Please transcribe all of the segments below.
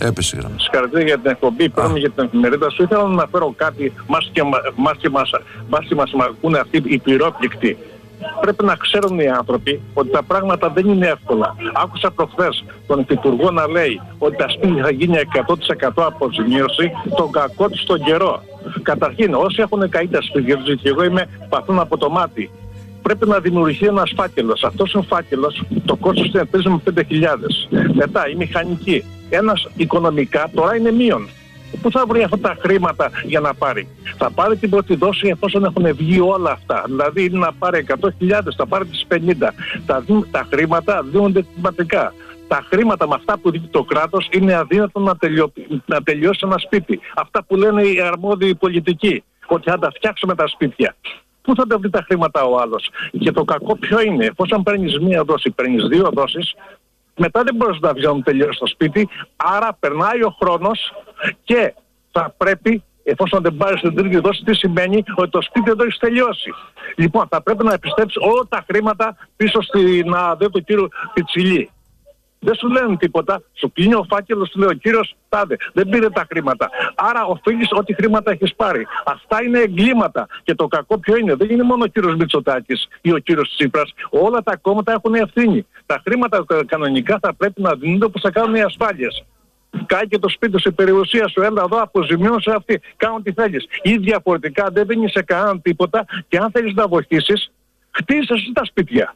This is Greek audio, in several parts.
Έπεσε η γραμμή. Συγχαρητήρια για την εκπομπή, πρώτη για την εφημερίδα σου. Ήθελα να αναφέρω κάτι, μας ακούνε αυτοί οι πυρόπληκτοι. Πρέπει να ξέρουν οι άνθρωποι ότι τα πράγματα δεν είναι εύκολα. Άκουσα προχθές τον Υφυπουργό να λέει ότι τα σπίτια θα γίνει 100% αποζημίωση, τον κακό του στον καιρό. Καταρχήν, όσοι έχουν καεί τα σπίτια τους, και εγώ παθούν από το μάτι, πρέπει να δημιουργηθεί ένας φάκελος. Αυτός ο φάκελος, το κόστος του είναι με 5.000. Μετά, η μηχανική. Ένας οικονομικά τώρα είναι μείον. Πού θα βρει αυτά τα χρήματα για να πάρει? Θα πάρει την πρώτη δόση εφόσον έχουν βγει όλα αυτά. Δηλαδή είναι να πάρει 100.000, θα πάρει τις 50. Τα χρήματα δίνονται κλιματικά. Τα χρήματα με αυτά που δίνει το κράτος είναι αδύνατο να τελειώσει ένα σπίτι. Αυτά που λένε οι αρμόδιοι πολιτικοί, ότι θα τα φτιάξουμε τα σπίτια. Πού θα τα βρει τα χρήματα ο άλλος? Και το κακό ποιο είναι? Εφόσον παίρνεις μία δόση, παίρνεις 2 δόσεις, μετά δεν μπορείς να βγαίνουν τελείως στο σπίτι, άρα περνάει ο χρόνος και θα πρέπει, εφόσον δεν πάρεις την τρίτη δόση, τι σημαίνει? Ότι το σπίτι δεν το έχεις τελειώσει. Λοιπόν, θα πρέπει να επιστρέψεις όλα τα χρήματα πίσω στην ΑΔΕ του κύριου Πιτσιλή. Δεν σου λένε τίποτα, σου κλείνει ο φάκελος, σου λέει ο κύριος τάδε, δεν πήρε τα χρήματα. Άρα οφείλεις ό,τι χρήματα έχεις πάρει. Αυτά είναι εγκλήματα. Και το κακό ποιο είναι? Δεν είναι μόνο ο κύριος Μητσοτάκης ή ο κύριος Τσίπρας. Όλα τα κόμματα έχουν ευθύνη. Τα χρήματα κανονικά θα πρέπει να δίνονται όπως θα κάνουν οι ασφάλειες. Κάει και το σπίτι σου, η περιουσία σου, έλα εδώ, αποζημιώνσε αυτή, κάνω τι θέλεις. Ή διαφορετικά δεν δίνεις σε κανέναν τίποτα και αν θέλεις να βοηθήσεις, χτίσε εσύ τα σπίτια.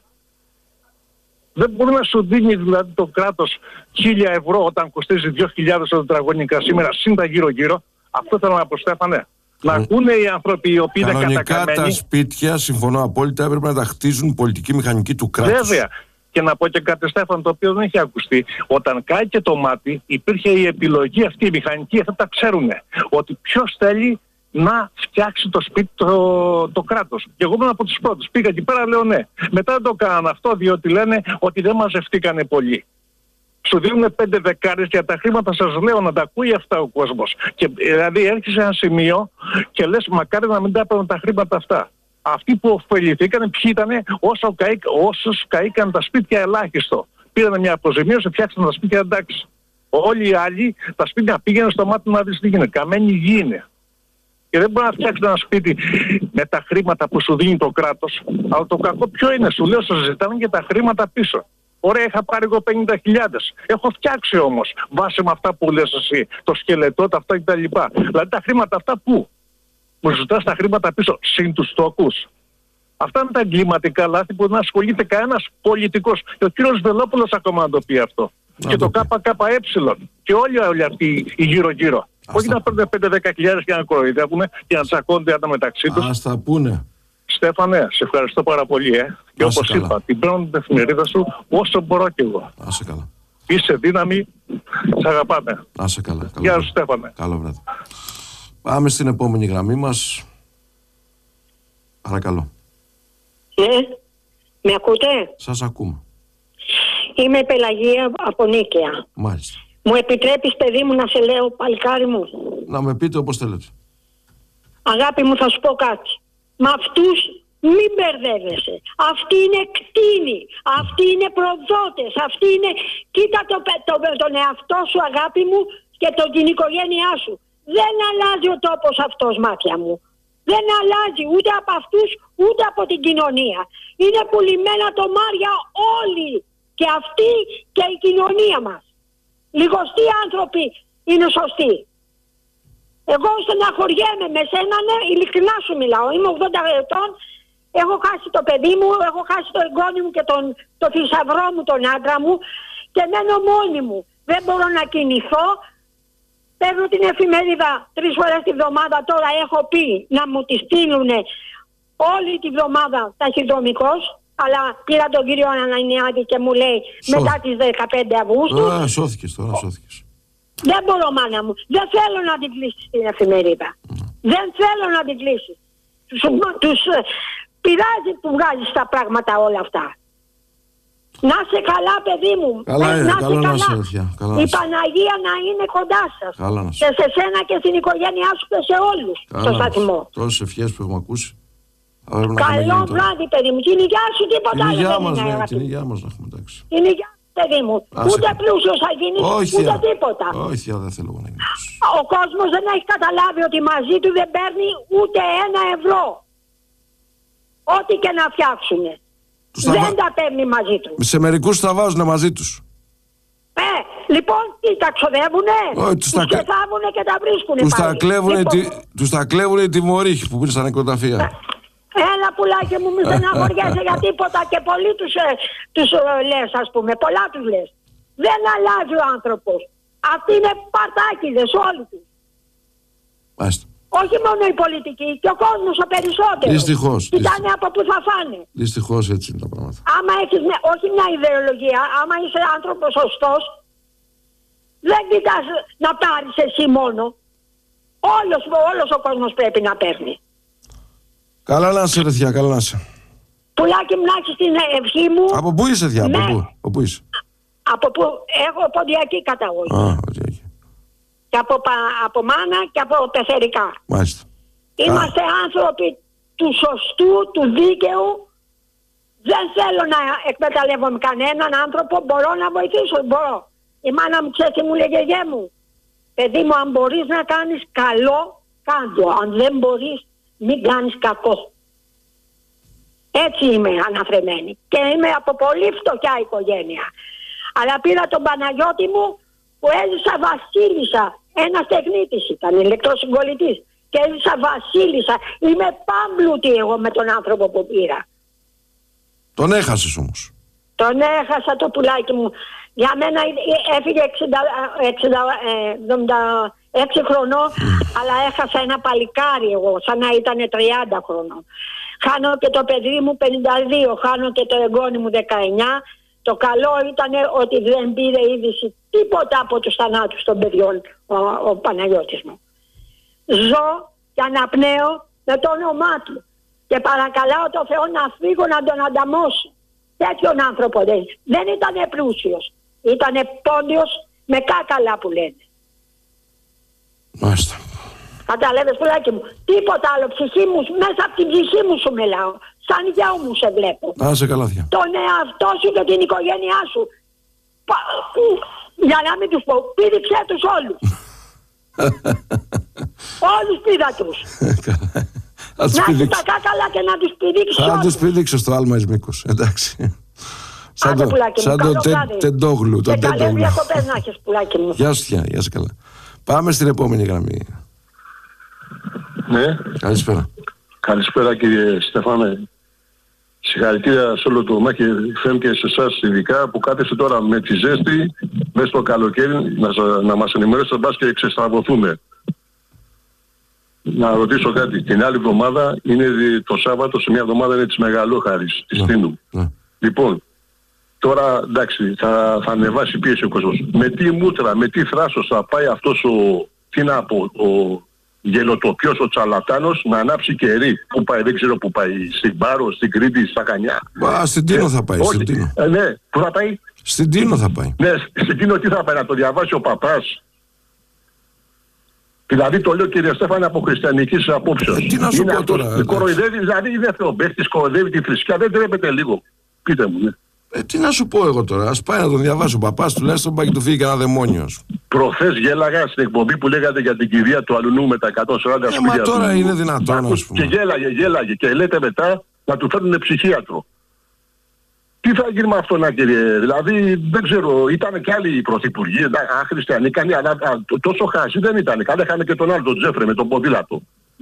Δεν μπορεί να σου δίνει δηλαδή το κράτος 1.000 ευρώ όταν κοστίζει 2.000 τετραγωνικά σήμερα, συν τα γύρω-γύρω. Αυτό θέλω να πω, Στέφανε. Να ακούνε οι άνθρωποι οι οποίοι είναι κατακαμένοι. Κανονικά τα σπίτια, συμφωνώ απόλυτα, έπρεπε να τα χτίζουν πολιτική μηχανική του κράτους. Βέβαια. Και να πω και κάτι, Στέφανε, το οποίο δεν έχει ακουστεί. Όταν κάει και το μάτι, υπήρχε η επιλογή αυτή, η μηχανική, αυτά τα ξέρουνε. Ότι ποιος θέλει να φτιάξει το σπίτι το κράτος. Και εγώ ήμουν από τους πρώτους. Πήγα εκεί πέρα, λέω ναι. Μετά δεν το κάνανε αυτό, διότι λένε ότι δεν μαζευτήκανε πολύ. Σου δίνουν 5 δεκάρες για τα χρήματα, σας λέω, να τα ακούει αυτά ο κόσμος. Και δηλαδή έρχεσαι σε ένα σημείο και λες μακάρι να μην τα έπαιρναν τα χρήματα αυτά. Αυτοί που ωφεληθήκαν, ποιοι ήταν? Όσους καήκαν τα σπίτια ελάχιστο. Πήραν μια αποζημίωση, φτιάξαν τα σπίτια, εντάξει. Όλοι οι άλλοι τα σπίτια πήγαιναν στο μάτι να δεις τι γίνεται. Καμένη γη είναι. Και δεν μπορεί να φτιάξει ένα σπίτι με τα χρήματα που σου δίνει το κράτος. Αλλά το κακό ποιο είναι? Σου λέω, σας ζητάνε και τα χρήματα πίσω. Ωραία, είχα πάρει εγώ 50.000. Έχω φτιάξει όμως βάσει με αυτά που λες εσύ. Το σκελετό, τα αυτά κτλ. Δηλαδή τα χρήματα αυτά πού? Μου ζητάς τα χρήματα πίσω, συν τους τόκους. Αυτά είναι τα εγκληματικά λάθη που δεν ασχολείται κανένας πολιτικός. Και ο κύριος Βελόπουλος ακόμα να το πει αυτό. Και το ΚΚΕ. Και όλοι αυτοί οι γύρω-γύρω. Όχι να παίρνουν 5-10 και να κοροϊδεύουν και να τσακώνται ένα μεταξύ τους. Ας τα πούνε. Στέφανε, σε ευχαριστώ πάρα πολύ. Και όπως είπα, την παίρνω την εφημερίδα σου όσο μπορώ κι εγώ. Άσε καλά. Είσαι δύναμη, σε αγαπάμε. Άσε καλά. Γεια σου, Στέφανε. Καλό βράδυ. Πάμε στην επόμενη γραμμή μας. Παρακαλώ. Ναι, με ακούτε? Σας ακούμε. Είμαι η Πελαγία από Νίκαια. Μάλιστα. Μου επιτρέπεις, παιδί μου, να σε λέω, παλικάρι μου? Να με πείτε όπως θέλετε. Αγάπη μου, θα σου πω κάτι. Με αυτούς μην μπερδεύεσαι. Αυτοί είναι κτήνοι. Αυτοί είναι προδότες. Αυτοί είναι... Κοίτα τον εαυτό σου, αγάπη μου, και την οικογένειά σου. Δεν αλλάζει ο τόπος αυτός, μάτια μου. Δεν αλλάζει ούτε από αυτούς, ούτε από την κοινωνία. Είναι πουλημένα τομάρια όλοι. Και αυτοί και η κοινωνία μας. Λιγοστοί άνθρωποι είναι σωστοί. Εγώ στεναχωριέμαι με σένα, ναι, ειλικρινά σου μιλάω. Είμαι 80 ετών, έχω χάσει το παιδί μου, έχω χάσει το εγγόνι μου και το θησαυρό μου, τον άντρα μου, και μένω μόνη μου. Δεν μπορώ να κινηθώ. Παίρνω την εφημερίδα 3 φορές τη βδομάδα, τώρα έχω πει να μου τη στείλουν όλη τη βδομάδα ταχυδρομικός. Αλλά πήρα τον κύριο Ανανιάδη και μου λέει μετά τις 15 Αυγούστου. Σώθηκες τώρα, σώθηκες. Δεν μπορώ, μάνα μου. Δεν θέλω να την κλείσεις την εφημερίδα. Δεν θέλω να την κλείσεις. Τους πειράζει που βγάζεις τα πράγματα όλα αυτά. Να είσαι καλά, παιδί μου. Καλά, καλά. Να είσαι, η Παναγία να είναι κοντά σας. Και σε σένα και στην οικογένειά σου και σε όλους. Στο σταθμό. Τόσες ευχές που έχουμε ακούσει. Καλό βράδυ, παιδί μου. Την υγειά σου, τίποτα άλλο. Την υγειά μας να έχουμε, εντάξει. Την υγειά. παιδί μου. Ούτε πλούσιος θα γίνεις, ούτε τίποτα. Όχι, δεν θέλω να γίνεις. Ο κόσμος δεν έχει καταλάβει ότι μαζί του δεν παίρνει ούτε €1. Ό,τι και να φτιάξουν. Δεν τα παίρνει μαζί του. Σε μερικούς τα βάζουν μαζί τους. Λοιπόν, τι τα ξοδεύουνε, τους ξεθάβουνε και τα βρίσκουνε Τους τα κλέβουνε οι τιμωρήχοι που πήραν στα νεκροταφεία. Έλα πουλάκι μου, μη στεναχωριέσαι για τίποτα και πολλοί τους λες, ας πούμε, πολλά τους λες. Δεν αλλάζει ο άνθρωπος. Αυτοί είναι παρτάκιδες όλοι τους. Μάλιστα. Όχι μόνο οι πολιτικοί, και ο κόσμος ο περισσότερος. Δυστυχώς. Κοιτάνε από πού θα φάνε. Δυστυχώς έτσι είναι τα πράγματα. Άμα έχεις όχι μια ιδεολογία, άμα είσαι άνθρωπος σωστός, δεν κοιτάς να πάρεις εσύ μόνο. Όλος ο κόσμος πρέπει να παίρνει. Καλά να είσαι, Ρεθιά, καλά να είσαι. Πουλάκι μου, να έχεις την ευχή μου. Από πού είσαι, Θιά, από πού είσαι? Από πού? Έχω ποντιακή καταγωγή. Ποντιακή. Και από μάνα και από πεθερικά. Μάλιστα. Είμαστε άνθρωποι του σωστού, του δίκαιου. Δεν θέλω να εκμεταλλεύομαι κανέναν άνθρωπο. Μπορώ να βοηθήσω, μπορώ. Η μάνα μου ξέρει τι μου λέγε, γιέ μου. Παιδί μου, αν μπορείς να κάνεις καλό, κάντο. Αν δεν μπορείς, μην κάνεις κακό. Έτσι είμαι αναφρεμένη. Και είμαι από πολύ φτωχιά οικογένεια. Αλλά πήρα τον Παναγιώτη μου που έζησα βασίλισσα. Ένας τεχνίτης ήταν, ηλεκτροσυγκολητής. Και έζησα βασίλισσα. Είμαι πάμπλουτη εγώ με τον άνθρωπο που πήρα. Τον έχασες όμως? Τον έχασα το πουλάκι μου. Για μένα έφυγε 76 χρονών, αλλά έχασα ένα παλικάρι εγώ, σαν να ήταν 30 χρονών. Χάνω και το παιδί μου 52, χάνω και το εγγόνι μου 19. Το καλό ήταν ότι δεν πήρε είδηση τίποτα από τους θανάτους των παιδιών ο Παναγιώτης μου. Ζω και αναπνέω με το όνομά του και παρακαλάω το Θεό να φύγω να τον ανταμώσω. Τέτοιον άνθρωπο δεν ήταν πλούσιος. Ήτανε πόντιος με κάκαλα που λένε. Μάλιστα. Καταλάβες πουλάκι μου. Τίποτα άλλο. Ψυχή μου, μέσα από την ψυχή μου σου μιλάω. Σαν γιο μου σε βλέπω. Να σε καλά, Θεία. Τον εαυτό σου και την οικογένειά σου. Για να μην τους πω, πήδηξε τους όλους. Όλους πήδα τους. Να έχεις τα κάκαλα και να τους πηδήξεις όλους. Θα τους πηδήξω στο άλμα εις μήκος. Εντάξει. Σαν το τεντόγλου. Και καλές διακοπές να έχεις, πουλάκι μου. Γεια σου, Θεία, γεια σου καλά. Πάμε στην επόμενη γραμμή. Ναι. Καλησπέρα. Καλησπέρα, κύριε Στεφάνε. Συγχαρητήρια σε όλο το Μάχη FM και σε εσάς ειδικά που κάθεστε τώρα με τη ζέστη μέσα στο καλοκαίρι να μας ενημερώσετε μπας και ξεστραβωθούμε. Να ρωτήσω κάτι. Την άλλη εβδομάδα είναι το Σάββατο, σε μια εβδομάδα είναι της Μεγαλόχαρης, της Τίνου. Λοιπόν, τώρα εντάξει θα ανεβάσει πίεση ο κόσμος. Με τι μούτρα, με τι θράσος θα πάει αυτός ο γελοτοπιός, ο τσαλατάνος να ανάψει κερί? Πού πάει, δεν ξέρω πού πάει, στην Πάρο, στην Κρήτη, στα Χανιά. Στην Τίνο θα πάει, στην Τίνο. Ναι, πού θα πάει? Στην Τίνο θα πάει. Ναι, στην Τίνο τι θα πάει, να το διαβάσει ο παπάς? Δηλαδή το λέω, κύριε Στέφανε, από χριστιανικής απόψεως. Τι να σου πω τώρα. Κοροϊδεύει, δηλαδή είναι θεομπαίχτης, κοροϊδεύει τη θρησκεία, δεν τρέπεται λίγο? Πείτε μου, ναι. Τι να σου πω εγώ τώρα, ας πάει να τον διαβάσει ο παπάς, τουλάχιστον πάει και του φύγει κανένα δαιμόνιος. Προχθές γέλαγα στην εκπομπή που λέγατε για την κηδεία του αλουνού με τα 140 σπίτια. Μα τώρα είναι δυνατόν, ας πούμε. Και γέλαγε και λέτε μετά να του φέρουν ψυχίατρο. Τι θα γίνει με αυτό, κύριε? Δηλαδή δεν ξέρω, ήταν και άλλοι πρωθυπουργοί, χριστιανοί, αλλά τόσο χάσι δεν ήταν. Καλά, είχαν και τον άλλο τον Τζέφρε με τον ποδήλατο.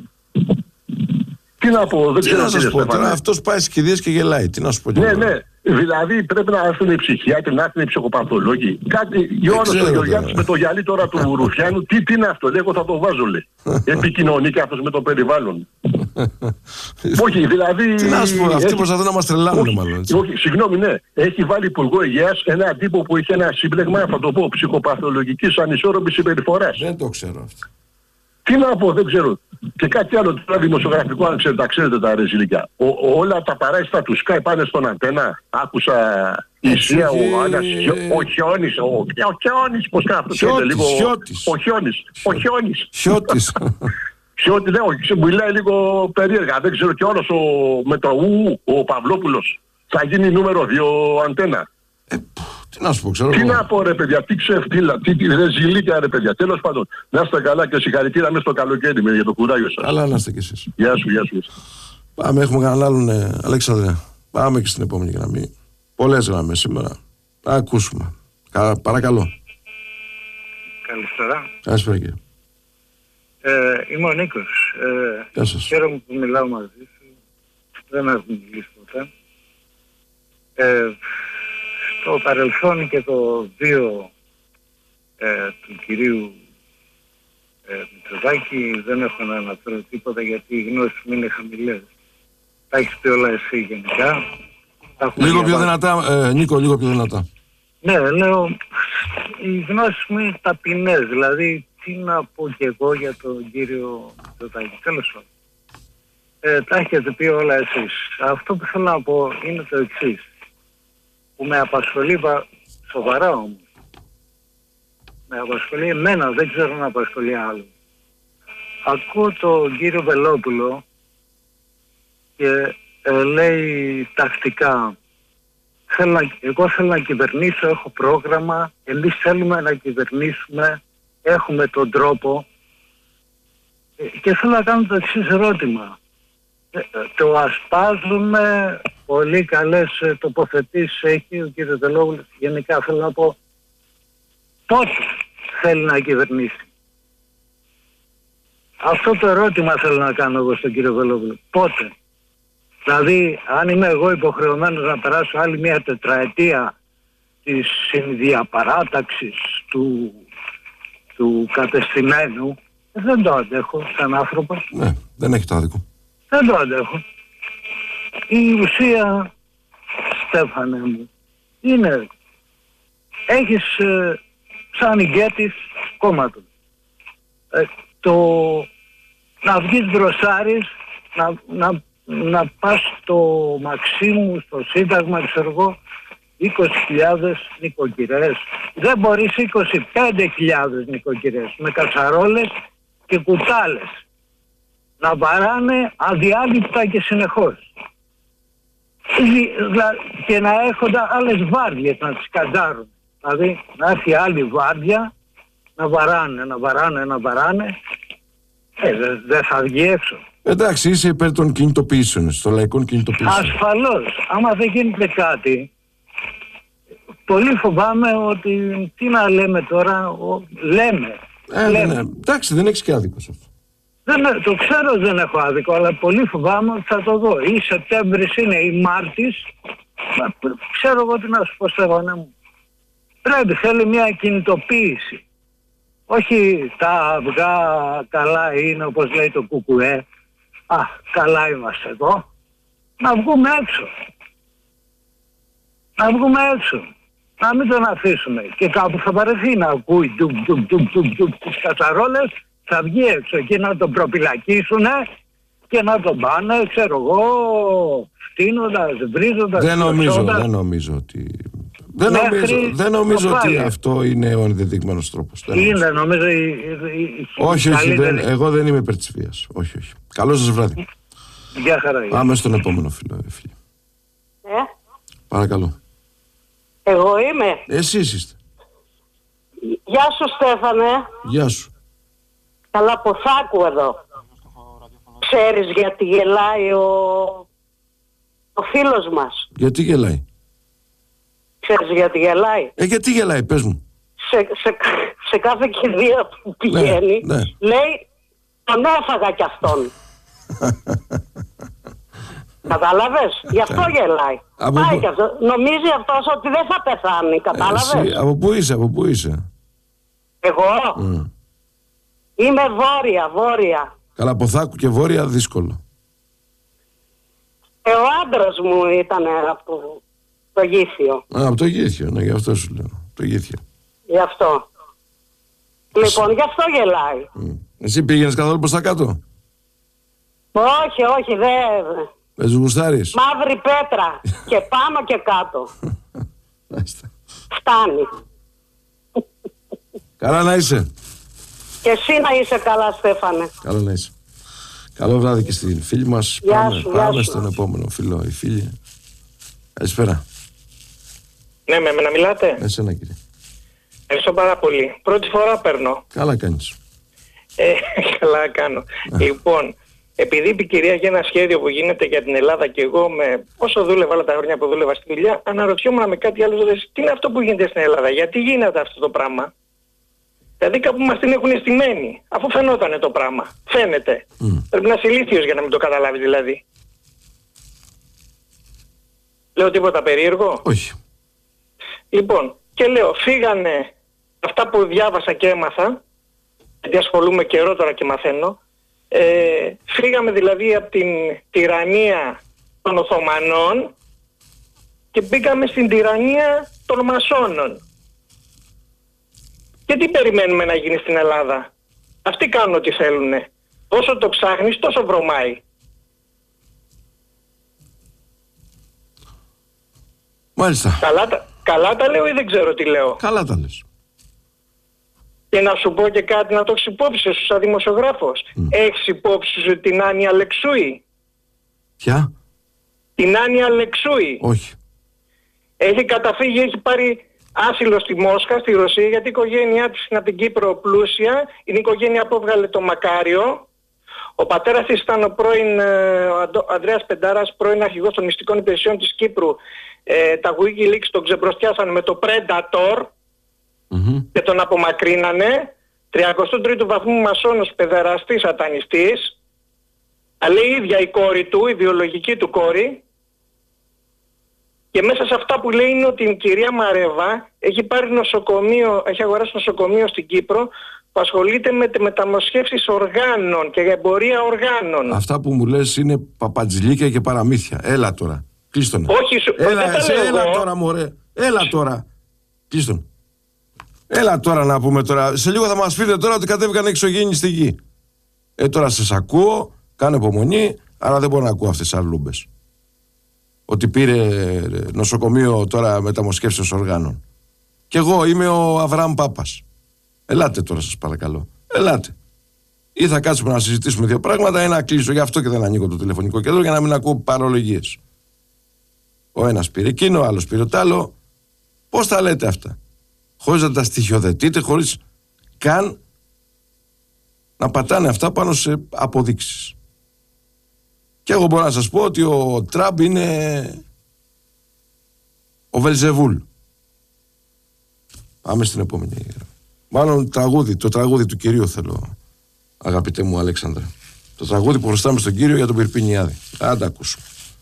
Τι να πω, δεν ξέρω. Τι να σας πω τώρα, αυτός πάει στις κηδείες και γελάει. Τι να σου πω. Ναι. Δηλαδή πρέπει να έρθουν οι ψυχιάτροι, να έρθουν οι ψυχοπαθολόγοι. Κάτι, ο Γεωργιάδης με το γυαλί τώρα του Ρουφιάνου, τι είναι αυτό, λέει, εγώ θα το βάζω, λέει. Επικοινωνεί και αυτός με το περιβάλλον. Όχι, δηλαδή. Τι να σου πω, αυτοί προσπαθούν να μας τρελάνουν, μάλλον. Όχι, συγγνώμη, ναι. Έχει βάλει υπουργό υγείας έναν τύπο που είχε ένα σύμπλεγμα, θα το πω, ψυχοπαθολογικής ανισόρροπης συμπεριφοράς. Δεν το ξέρω αυτό. Τι να πω, δεν ξέρω. Και κάτι άλλο τώρα δημοσιογραφικό, αν ξέρετε, τα ξέρετε τα ρεζιλικά. Όλα τα παράσιτα του Sky πάνε στον Αντένα. Άκουσα η Ισία, ο Χιόνης, πώς κάθεται λίγο. Ο Χιόνης. Χιώτη, ναι, μιλάει λίγο περίεργα. Δεν ξέρω, και όλος ο Παυλόπουλος θα γίνει νούμερο 2 Αντένα. Τι να σου πω, ξέρω. Τι να πω, ρε παιδιά, τι ξεφτύλα, τι ρεζιλίκια, ρε παιδιά. Τέλος πάντων, να είστε καλά και συγχαρητήρια μέσα στο καλοκαίρι για το κουράγιο σας. Καλά να είστε κι εσείς. Γεια σου. Πάμε, έχουμε κανέναν άλλον, Αλέξανδρε. Πάμε και στην επόμενη γραμμή. Πολλές γραμμές σήμερα. Να ακούσουμε. Παρακαλώ. Καλησπέρα. Καλησπέρα, κύριε. Είμαι ο Νίκος. Γεια σας. Χαίρομαι που μιλάω μαζί σου. Δεν έχουμε μιλήσει ποτέ. Στο παρελθόν και το βίο του κυρίου Μητσοτάκη δεν έχω να αναφέρω τίποτα, γιατί οι γνώσεις μου είναι χαμηλές. Τα έχεις πει όλα εσύ γενικά. Λίγο πιο δυνατά, Νίκο, λίγο πιο δυνατά. Ναι, λέω, οι γνώσεις μου είναι ταπεινές, δηλαδή τι να πω κι εγώ για τον κύριο Μητσοτάκη. Τέλος πάντων. Τα έχετε πει όλα εσείς. Αυτό που θέλω να πω είναι το εξής, που με απασχολεί σοβαρά όμως. Με απασχολεί εμένα, δεν ξέρω να απασχολεί άλλο. Ακούω τον κύριο Βελόπουλο και λέει τακτικά, εγώ θέλω να κυβερνήσω, έχω πρόγραμμα, εμείς θέλουμε να κυβερνήσουμε, έχουμε τον τρόπο, και θέλω να κάνω το εξής ερώτημα. Το ασπάζουμε, πολύ καλές τοποθετήσεις έχει ο κύριος Βελόπουλος, γενικά θέλω να πω πότε θέλει να κυβερνήσει. Αυτό το ερώτημα θέλω να κάνω εγώ στον κύριο Βελόπουλο. Πότε? Δηλαδή, αν είμαι εγώ υποχρεωμένος να περάσω άλλη μια τετραετία της συνδιαπαράταξης του κατεστημένου, δεν το αντέχω σαν άνθρωπος. Ναι, δεν έχει το άδικο. Δεν το αντέχω. Η ουσία, Στέφανε μου, είναι, έχεις σαν ηγέτης κόμματος να βγεις μπροστάρης, να πας στο Μαξίμου, στο Σύνταγμα, ξέρω εγώ, 20.000 νοικοκυρές. Δεν μπορείς 25.000 νοικοκυρές με κατσαρόλες και κουτάλες να βαράνε αδιάλειπτα και συνεχώς. Και να έχονται άλλες βάρδιες να τις καντάρουν. Δηλαδή να έρθει άλλη βάρδια να βαράνε. Δεν θα βγει έξω. Εντάξει, είσαι υπέρ των κινητοποιήσεων, των λαϊκών κινητοποιήσεων. Ασφαλώς. Άμα δεν γίνεται κάτι, πολύ φοβάμαι ότι, τι να λέμε τώρα, λέμε. Ναι. Εντάξει, δεν έχεις και άδικο σε αυτό. Το ξέρω, δεν έχω άδικο, αλλά πολύ φοβάμαι ότι θα το δω. Ή Σεπτέμβρης είναι ή Μάρτης, ξέρω εγώ τι να σου πω, Στέφανε μου. Θέλει μια κινητοποίηση. Όχι τα αυγά καλά είναι, όπως λέει το Κουκουέ. Καλά είμαστε εδώ. Να βγούμε έξω. Να μην τον αφήσουμε. Και κάπου θα παρεθεί να ακούει τις κατσαρόλες, θα βγει έξω και να τον προπυλακίσουνε και να τον πάνε, ξέρω εγώ, φτύνοντας, βρίζοντας. Δεν νομίζω ότι αυτό είναι ο ενδεδειγμένος τρόπος. Είναι, νομίζω. Όχι, εγώ δεν είμαι υπέρ της βίας. Όχι. Καλό σας βράδυ. Γεια χαρά. Πάμε στον επόμενο φίλο. Παρακαλώ. Εγώ είμαι. Εσείς είστε. Γεια σου, Στέφανε. Γεια σου. Καλά, Ποθάκου εδώ. Ξέρεις γιατί γελάει ο φίλος μας? Γιατί γελάει? Ξέρεις γιατί γελάει? Γιατί γελάει, πες μου. Σε κάθε κηδεία που πηγαίνει, λέει, τον έφαγα κι αυτόν. Κατάλαβες? Γι' αυτό γελάει. Πάει κι αυτό. Νομίζει αυτός ότι δεν θα πεθάνει. Κατάλαβες? Από πού είσαι? Εγώ? Είμαι βόρεια. Καλά, Ποθάκου και βόρεια δύσκολο. Ο άντρας μου ήταν από το Γήθιο. Από το Γήθιο, ναι, γι' αυτό σου λέω. Το Γήθιο. Γι' αυτό. Λοιπόν, γι' αυτό γελάει. Εσύ πήγαινες καθόλου προς τα κάτω? Όχι, δεν. Με τους γουστάρεις? Μαύρη πέτρα και πάνω και κάτω. Φτάνει. Καλά να είσαι. Και εσύ να είσαι καλά, Στέφανε. Καλά να είσαι. Καλό βράδυ και στην φίλη μας. Πάμε στον επόμενο φίλο. Η φίλη. Καλησπέρα. Ναι, με εμένα μιλάτε. Εσένα, κύριε. Ευχαριστώ πάρα πολύ. Πρώτη φορά παίρνω. Καλά κάνεις. Καλά κάνω. Λοιπόν, επειδή είπε η κυρία για ένα σχέδιο που γίνεται για την Ελλάδα και εγώ όσο δούλευα όλα τα χρόνια που δούλευα στη δουλειά, αναρωτιόμουν με κάτι άλλο, τι είναι αυτό που γίνεται στην Ελλάδα, γιατί γίνεται αυτό το πράγμα. Δηλαδή κάπου μας την έχουν αισθημένη, αφού φαινόταν το πράγμα. Φαίνεται. Πρέπει να είσαι ηλίθιος για να μην το καταλάβεις δηλαδή. Λέω τίποτα περίεργο? Όχι. Λοιπόν, και λέω, φύγανε αυτά που διάβασα και έμαθα, γιατί ασχολούμαι καιρό τώρα και μαθαίνω, φύγαμε δηλαδή από την τυραννία των Οθωμανών και μπήκαμε στην τυραννία των Μασόνων. Και τι περιμένουμε να γίνει στην Ελλάδα? Αυτοί κάνουν ό,τι θέλουνε. Όσο το ψάχνεις τόσο βρωμάει. Μάλιστα. Καλά τα λέω ή δεν ξέρω τι λέω? Καλά τα λες. Και να σου πω και κάτι, να το έχεις υπόψη σου σαν δημοσιογράφος. Έχεις υπόψη σου την Άννη Αλεξούη? Ποια? Την Άννη Αλεξούη. Όχι. Έχει καταφύγει, έχει πάρει άσυλο στη Μόσχα, στη Ρωσία, γιατί η οικογένειά της είναι από την Κύπρο πλούσια. Είναι η οικογένεια που έβγαλε το Μακάριο. Ο πατέρας της ήταν ο Ανδρέας Πεντάρας, πρώην αρχηγός των μυστικών υπηρεσιών της Κύπρου. Τα WikiLeaks τον ξεμπροστιάσανε με το Predator και τον απομακρύνανε. 33ου βαθμού μασόνος, παιδεραστής, σατανιστής. Αλλά η ίδια η κόρη του, η βιολογική του κόρη. Και μέσα σε αυτά που λέει είναι ότι η κυρία Μαρέβα έχει πάρει νοσοκομείο, έχει αγοράσει νοσοκομείο στην Κύπρο που ασχολείται με τη μεταμοσχεύσεις οργάνων και εμπορία οργάνων. Αυτά που μου λες είναι παπατζηλίκια και παραμύθια. Έλα τώρα. Κλείστον. Όχι, έλα τώρα, μωρέ. Έλα τώρα. Κλείστον. Έλα τώρα να πούμε τώρα. Σε λίγο θα μας πείτε τώρα ότι κατέβηκαν εξωγήινοι στη γη. Τώρα σας ακούω, κάνω υπομονή, αλλά δεν μπορώ να ακούω αυτές τις αρλούμπες. Ότι πήρε νοσοκομείο τώρα μεταμοσχεύσεως οργάνων. Κι εγώ είμαι ο Αβραάμ Πάπας. Ελάτε τώρα σας παρακαλώ. Ελάτε. Ή θα κάτσουμε να συζητήσουμε δύο πράγματα ή να κλείσω. Γι' αυτό και δεν ανοίγω το τηλεφωνικό κέντρο για να μην ακούω παρολογίες. Ο ένας πήρε εκείνο, ο άλλος πήρε το άλλο. Πώς τα λέτε αυτά? Χωρίς να τα στοιχειοθετείτε, χωρίς καν να πατάνε αυτά πάνω σε αποδείξεις. Και εγώ μπορώ να σας πω ότι ο Τραμπ είναι ο Βελζεβούλ. Πάμε στην επόμενη. Μάλλον το τραγούδι του κυρίου θέλω, αγαπητέ μου Αλέξανδρα. Το τραγούδι που χρωστάμε στον κύριο για τον Πυρπινιάδη. Αν τα ακούσουμε.